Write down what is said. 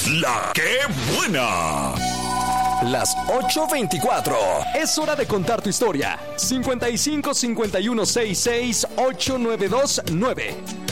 La que buena. Las 8:24. Es hora de contar tu historia. 55 51 66 8929.